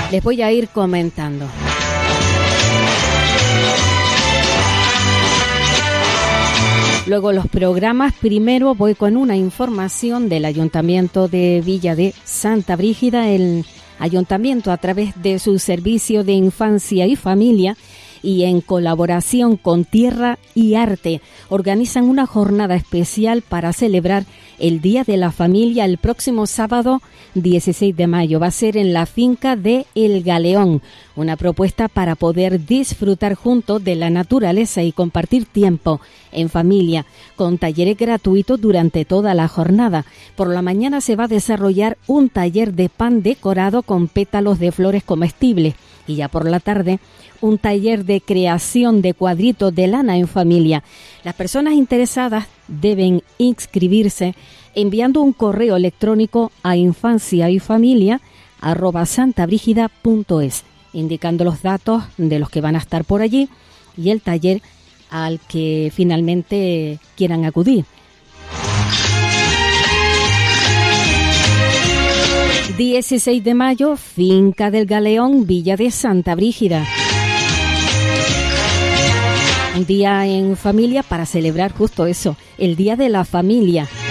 les voy a ir comentando. Luego los programas, primero voy con una información del Ayuntamiento de Villa de Santa Brígida. El Ayuntamiento, a través de su Servicio de Infancia y Familia y en colaboración con Tierra y Arte, organizan una jornada especial para celebrar el Día de la Familia el próximo sábado 16 de mayo. Va a ser en la finca de El Galeón, una propuesta para poder disfrutar juntos de la naturaleza y compartir tiempo en familia, con talleres gratuitos durante toda la jornada. Por la mañana se va a desarrollar un taller de pan decorado con pétalos de flores comestibles y ya por la tarde un taller de creación de cuadritos de lana en familia. Las personas interesadas deben inscribirse enviando un correo electrónico a infanciayfamilia@santabrigida.es, indicando los datos de los que van a estar por allí y el taller al que finalmente quieran acudir. 16 de mayo, Finca del Galeón, Villa de Santa Brígida. Un día en familia para celebrar justo eso, el Día de la Familia.